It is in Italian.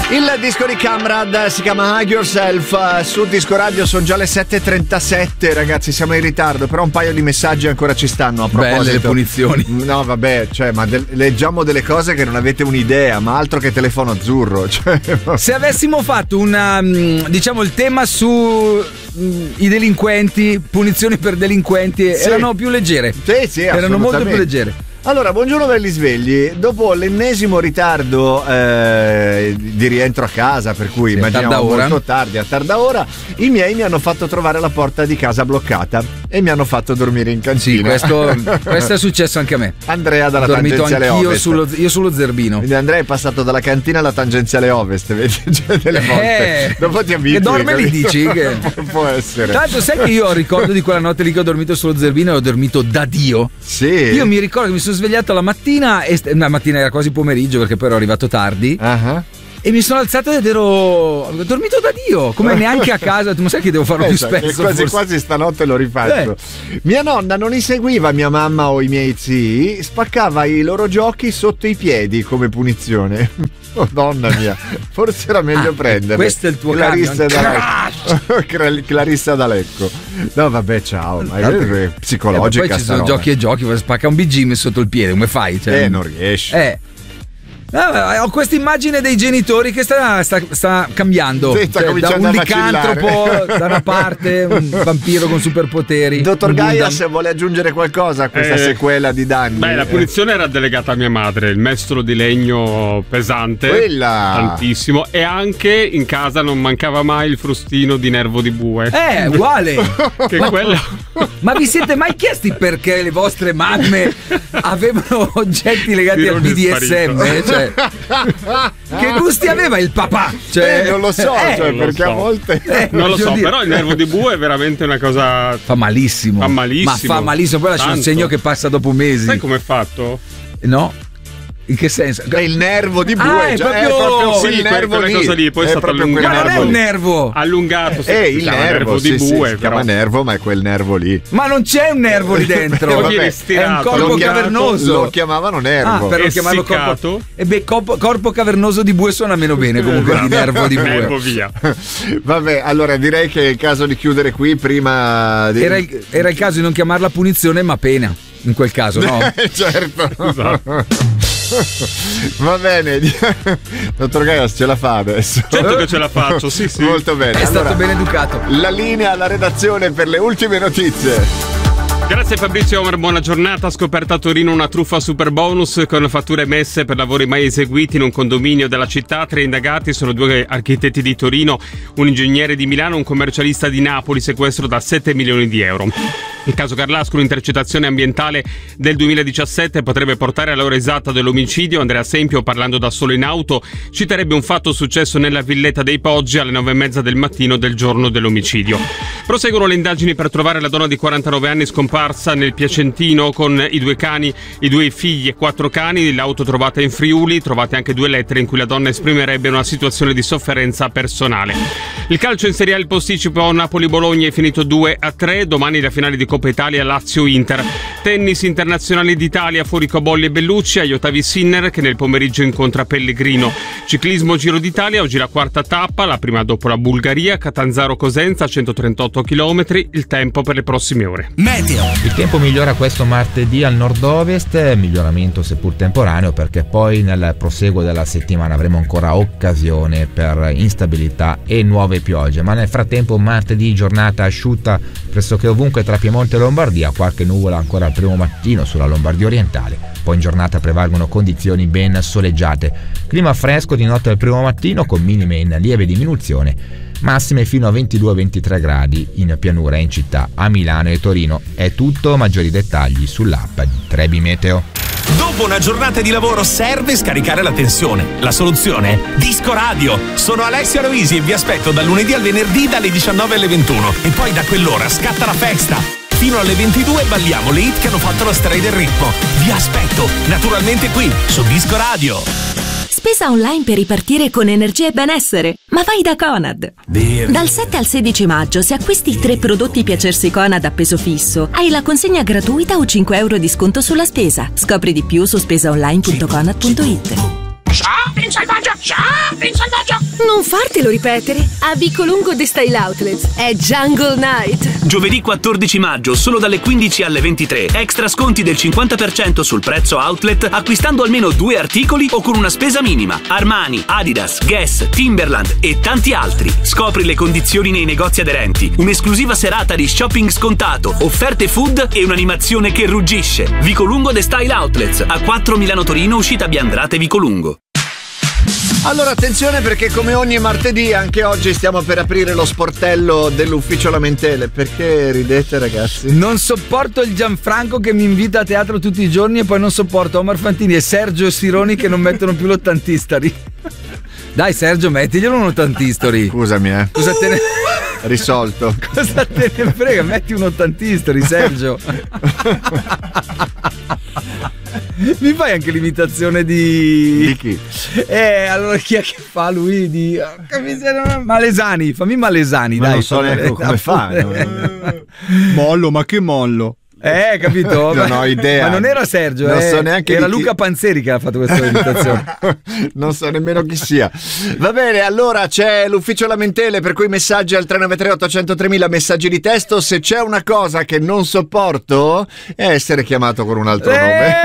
Il disco di Kamrad si chiama Hug Yourself. Su Disco Radio sono già le 7:37, ragazzi, siamo in ritardo, però un paio di messaggi ancora ci stanno a proposito. Belle le punizioni. No, vabbè, cioè, ma leggiamo delle cose che non avete un'idea, ma altro che telefono azzurro. Cioè, se avessimo fatto una, diciamo, il tema su i delinquenti, punizioni per delinquenti, sì, erano più leggere. Sì, erano molto più leggere. Allora, buongiorno belli svegli. Dopo l'ennesimo ritardo di rientro a casa, per cui sì, immaginiamo molto tardi, a tarda ora, i miei mi hanno fatto trovare la porta di casa bloccata e mi hanno fatto dormire in cantina. Sì, questo è successo anche a me. Andrea dalla tangenziale ovest. Io sullo zerbino. Quindi Andrea è passato dalla cantina alla tangenziale ovest, vedi? Cioè, delle volte. Dopo ti abitui. Che dorme lì, dici? Che... Può essere. Tra l'altro, sai che io ricordo di quella notte lì che ho dormito sullo zerbino e ho dormito da Dio? Sì. Io mi ricordo che mi sono svegliato la mattina, e la mattina era quasi pomeriggio perché poi ero arrivato tardi. Uh-huh. E mi sono alzato ed ho dormito da Dio, come neanche a casa. Ma sai che devo farlo più spesso? Quasi stanotte lo rifaccio. Mia nonna non inseguiva mia mamma o i miei zii, spaccava i loro giochi sotto i piedi come punizione. Oh, donna mia, forse era meglio prenderle. Questo è il tuo Clarissa D'Alecco. No, vabbè, ciao. Ma è psicologica. Poi ci sono giochi e giochi, spacca un BG sotto il piede, come fai? Cioè, non riesci. Ho questa immagine dei genitori che sta cambiando, sì, da un licantropo da una parte, un vampiro con superpoteri. Dottor Gaia, se vuole aggiungere qualcosa a questa sequela di danni. La punizione era delegata a mia madre, il mestolo di legno pesante, tantissimo, e anche in casa non mancava mai il frustino di nervo di bue. Uguale. Ma vi siete mai chiesti perché le vostre mamme avevano oggetti legati al BDSM? Cioè, che gusti aveva il papà? Non lo so, perché a volte non lo so, però il nervo di bue è veramente una cosa. Fa malissimo. Ma fa malissimo, poi lascia un segno che passa dopo mesi. Sai com'è fatto? No. In che senso? Il nervo di bue, è proprio sì, il nervo lì. Cosa lì, poi è stato allungato. Ma non è un nervo allungato, il nervo di bue, si chiama nervo, ma è quel nervo lì. Ma non c'è un nervo lì dentro. È un corpo cavernoso. Lo chiamavano nervo. Per chiamarlo corpo. Corpo cavernoso di bue suona meno bene comunque di nervo di bue. Nervo via. Vabbè, allora direi che è il caso di chiudere qui prima di... Era il caso di non chiamarla punizione ma pena. In quel caso, no? Certo. Esatto. Va bene, dottor Gaias ce la fa adesso? Certo che ce la faccio, sì. Molto bene. È stato ben educato. La linea alla redazione per le ultime notizie. Grazie Fabrizio Omer, buona giornata. Scoperta a Torino una truffa super bonus con fatture emesse per lavori mai eseguiti in un condominio della città. 3 indagati sono 2 architetti di Torino, un ingegnere di Milano, un commercialista di Napoli, sequestro da 7 milioni di euro. Il caso Carlasco, un'intercettazione ambientale del 2017, potrebbe portare all'ora esatta dell'omicidio. Andrea Sempio, parlando da solo in auto, citerebbe un fatto successo nella Villetta dei Poggi alle 9:30 del mattino del giorno dell'omicidio. Proseguono le indagini per trovare la donna di 49 anni scomparsa nel Piacentino con i 2 cani, i 2 figli e 4 cani. L'auto trovata in Friuli, trovate anche 2 lettere in cui la donna esprimerebbe una situazione di sofferenza personale. Il calcio in Serie A, il posticipo Napoli-Bologna è finito 2-3. Domani la finale di Coppa Italia Lazio-Inter. Tennis internazionale d'Italia, fuori Cobolli e Bellucci, agli ottavi Sinner che nel pomeriggio incontra Pellegrino. Ciclismo Giro d'Italia, oggi la 4ª tappa, la prima dopo la Bulgaria, Catanzaro-Cosenza, 138 km, il tempo per le prossime ore. Meteo. Il tempo migliora questo martedì al nord-ovest, miglioramento seppur temporaneo perché poi nel proseguo della settimana avremo ancora occasione per instabilità e nuove piogge, ma nel frattempo martedì giornata asciutta pressoché ovunque tra Piemonte e Lombardia, qualche nuvola ancora al primo mattino sulla Lombardia orientale, poi in giornata prevalgono condizioni ben soleggiate, clima fresco di notte al primo mattino con minime in lieve diminuzione, massime fino a 22-23 gradi in pianura e in città a Milano e Torino. È tutto, maggiori dettagli sull'app di Trebi Meteo. Dopo una giornata di lavoro serve scaricare la tensione. La soluzione? Disco Radio. Sono Alessio Aloisi e vi aspetto dal lunedì al venerdì dalle 19 alle 21. E poi da quell'ora scatta la festa. Fino alle 22 balliamo le hit che hanno fatto la storia del ritmo. Vi aspetto, naturalmente qui, su Disco Radio. Spesa online per ripartire con energia e benessere. Ma vai da Conad. Dal 7 al 16 maggio, se acquisti 3 prodotti Piacersi Conad a peso fisso, hai la consegna gratuita o 5 euro di sconto sulla spesa. Scopri di più su spesaonline.conad.it. Shopping selvaggio! Shopping selvaggio! Non fartelo ripetere. A Vicolungo The Style Outlets è Jungle Night. Giovedì 14 maggio, solo dalle 15 alle 23. Extra sconti del 50% sul prezzo outlet acquistando almeno 2 articoli o con una spesa minima. Armani, Adidas, Guess, Timberland e tanti altri. Scopri le condizioni nei negozi aderenti. Un'esclusiva serata di shopping scontato, offerte food e un'animazione che ruggisce. Vicolungo The Style Outlets, a 4 Milano Torino, uscita Biandrate Vicolungo. Allora attenzione, perché come ogni martedì anche oggi stiamo per aprire lo sportello dell'ufficio lamentele. Perché ridete, ragazzi? Non sopporto il Gianfranco che mi invita a teatro tutti i giorni e poi non sopporto Omar Fantini e Sergio Sironi che non mettono più l'80 Dai Sergio, mettiglielo un 80. Scusami, Cosa te ne... risolto. Cosa te ne frega? Metti un 80 Sergio. Mi fai anche l'imitazione di chi? Allora chi è che fa lui di Malesani, fammi Malesani, ma dai. Non so neanche come fa. Mollo, ma che mollo? Capito? Non ho idea. Ma non era Sergio, non so neanche era Luca Panzeri che ha fatto questa imitazione. Non so nemmeno chi sia. Va bene, allora c'è l'ufficio lamentele, per cui messaggi al 393 800.000, messaggi di testo. Se c'è una cosa che non sopporto è essere chiamato con un altro nome.